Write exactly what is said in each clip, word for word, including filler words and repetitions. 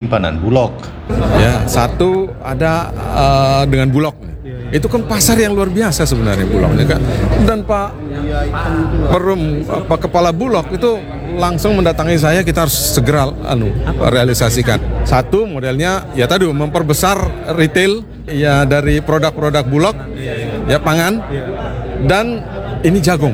penyimpanan Bulog. Ya, satu ada uh, dengan Bulog. Itu kan pasar yang luar biasa sebenarnya Bulognya kan. Dan Pak Perum, Pak Kepala Bulog itu langsung mendatangi saya, kita harus segera anu realisasikan. Satu modelnya ya tadi memperbesar retail ya dari produk-produk Bulog ya pangan dan ini jagung.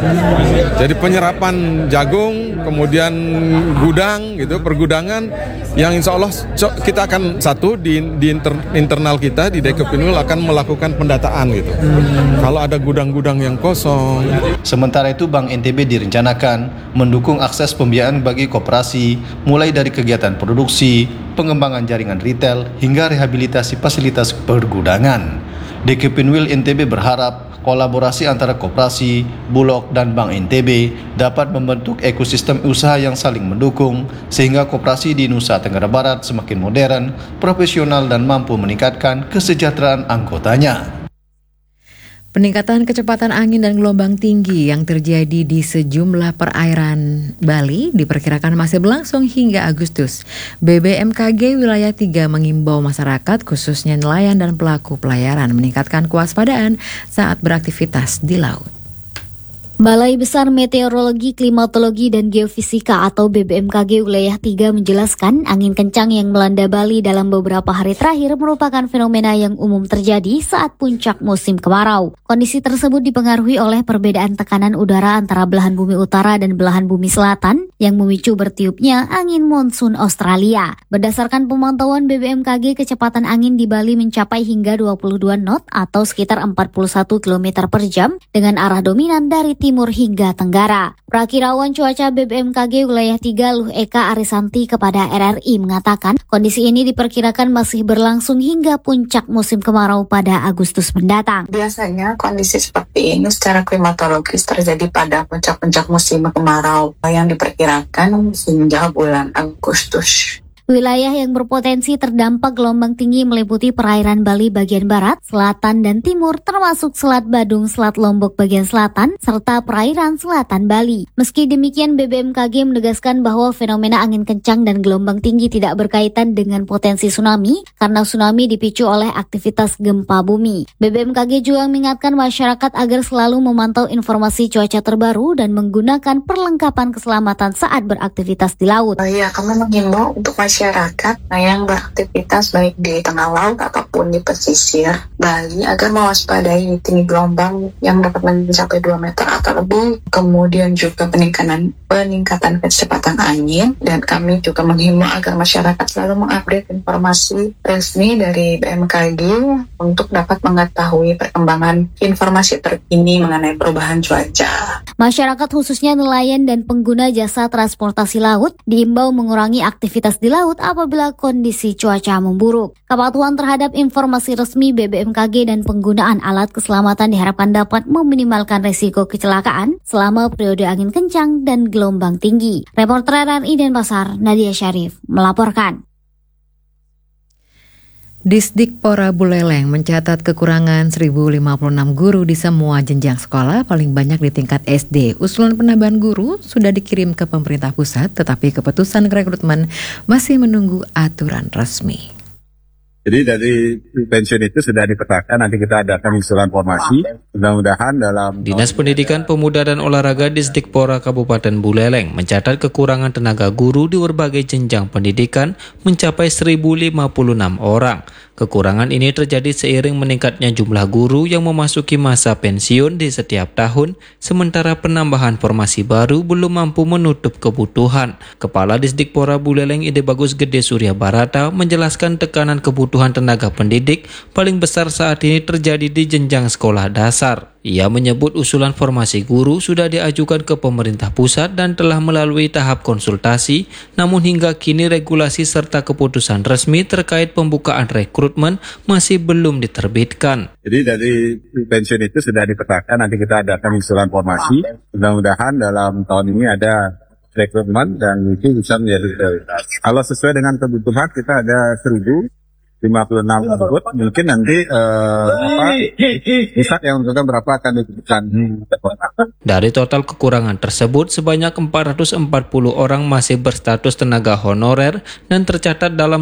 Jadi penyerapan jagung, kemudian gudang gitu, pergudangan yang insya Allah kita akan satu di, di inter, internal kita di Dekepinul akan melakukan pendataan gitu. Hmm. Kalau ada gudang-gudang yang kosong. Sementara itu Bank N T B direncanakan mendukung akses pembiayaan bagi koperasi mulai dari kegiatan produksi, pengembangan jaringan retail hingga rehabilitasi fasilitas pergudangan. Dekepinul N T B berharap kolaborasi antara koperasi, Bulog, dan Bank N T B dapat membentuk ekosistem usaha yang saling mendukung sehingga koperasi di Nusa Tenggara Barat semakin modern, profesional, dan mampu meningkatkan kesejahteraan anggotanya. Peningkatan kecepatan angin dan gelombang tinggi yang terjadi di sejumlah perairan Bali diperkirakan masih berlangsung hingga Agustus. B B M K G Wilayah tiga mengimbau masyarakat khususnya nelayan dan pelaku pelayaran meningkatkan kewaspadaan saat beraktivitas di laut. Balai Besar Meteorologi, Klimatologi, dan Geofisika atau B B M K G Wilayah tiga menjelaskan angin kencang yang melanda Bali dalam beberapa hari terakhir merupakan fenomena yang umum terjadi saat puncak musim kemarau. Kondisi tersebut dipengaruhi oleh perbedaan tekanan udara antara belahan bumi utara dan belahan bumi selatan yang memicu bertiupnya angin monsun Australia. Berdasarkan pemantauan B B M K G, kecepatan angin di Bali mencapai hingga dua puluh dua knot atau sekitar empat puluh satu kilometer per jam dengan arah dominan dari timur hingga tenggara. Prakirawan cuaca B B M K G Wilayah tiga Luh Eka Arisanti kepada R R I mengatakan kondisi ini diperkirakan masih berlangsung hingga puncak musim kemarau pada Agustus mendatang. Biasanya kondisi seperti ini secara klimatologis terjadi pada puncak-puncak musim kemarau yang diperkirakan hingga bulan Agustus. Wilayah yang berpotensi terdampak gelombang tinggi meliputi perairan Bali bagian barat, selatan, dan timur, termasuk Selat Badung, Selat Lombok bagian selatan, serta perairan selatan Bali. Meski demikian, B B M K G menegaskan bahwa fenomena angin kencang dan gelombang tinggi tidak berkaitan dengan potensi tsunami, karena tsunami dipicu oleh aktivitas gempa bumi. B B M K G juga mengingatkan masyarakat agar selalu memantau informasi cuaca terbaru dan menggunakan perlengkapan keselamatan saat beraktivitas di laut. Oh iya, kami menghimbau untuk masyarakat yang beraktivitas baik di tengah laut ataupun di pesisir Bali agar mewaspadai tinggi gelombang yang dapat mencapai dua meter atau lebih, kemudian juga peningkatan peningkatan kecepatan angin, dan kami juga menghimbau agar masyarakat selalu mengupdate informasi resmi dari B M K G untuk dapat mengetahui perkembangan informasi terkini mengenai perubahan cuaca. Masyarakat khususnya nelayan dan pengguna jasa transportasi laut diimbau mengurangi aktivitas di laut apabila kondisi cuaca memburuk. Kepatuhan terhadap informasi resmi B B M K G dan penggunaan alat keselamatan diharapkan dapat meminimalkan risiko kecelakaan selama periode angin kencang dan gelombang tinggi. Reporter R R I Denpasar, Nadia Syarif, melaporkan. Disdikpora Buleleng mencatat kekurangan seribu lima puluh enam guru di semua jenjang sekolah, paling banyak di tingkat S D. Usulan penambahan guru sudah dikirim ke pemerintah pusat, tetapi keputusan rekrutmen masih menunggu aturan resmi. Jadi dari pensiun itu sudah dipetakan, nanti kita adakan usulan formasi. Mudah-mudahan dalam Dinas Pendidikan Pemuda dan Olahraga Disdikpora Kabupaten Buleleng mencatat kekurangan tenaga guru di berbagai jenjang pendidikan mencapai seribu lima puluh enam orang. Kekurangan ini terjadi seiring meningkatnya jumlah guru yang memasuki masa pensiun di setiap tahun, sementara penambahan formasi baru belum mampu menutup kebutuhan. Kepala Disdikpora Buleleng Ide Bagus Gede Surya Barata menjelaskan tekanan kebutuhan tenaga pendidik paling besar saat ini terjadi di jenjang sekolah dasar. Ia menyebut usulan formasi guru sudah diajukan ke pemerintah pusat dan telah melalui tahap konsultasi, namun hingga kini regulasi serta keputusan resmi terkait pembukaan rekrutmen masih belum diterbitkan. Jadi dari pensiun itu sudah dipetakan, nanti kita adakan usulan formasi. Mudah-mudahan dalam tahun ini ada rekrutmen dan itu bisa menjadi prioritas. Kalau sesuai dengan kebutuhan kita ada seribu lima puluh enam tersebut, mungkin nanti uh, apa, pusat yang menentukan berapa akan diputuskan. Dari total kekurangan tersebut, sebanyak empat ratus empat puluh orang masih berstatus tenaga honorer dan tercatat dalam